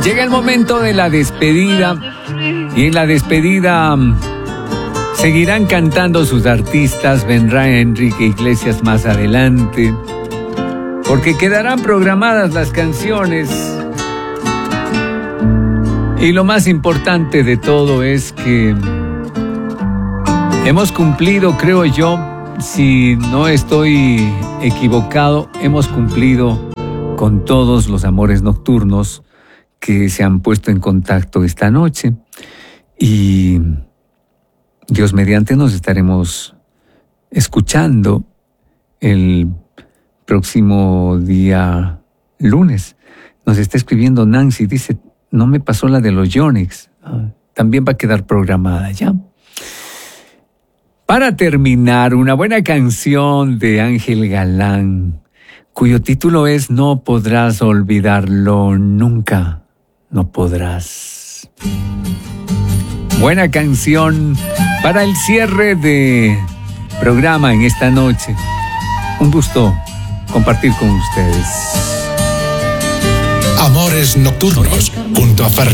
Llega el momento de la despedida y en la despedida seguirán cantando sus artistas. Vendrá Enrique Iglesias más adelante porque quedarán programadas las canciones. Y lo más importante de todo es que hemos cumplido, creo yo, si no estoy equivocado, hemos cumplido con todos los amores nocturnos que se han puesto en contacto esta noche. Y Dios mediante nos estaremos escuchando el próximo día lunes. Nos está escribiendo Nancy, dice, no me pasó la de los Yonix. También va a quedar programada ya. Para terminar, una buena canción de Ángel Galán, cuyo título es No podrás olvidarlo nunca. No podrás. Buena canción para el cierre de programa en esta noche. Un gusto compartir con ustedes. Amores Nocturnos junto a Fernando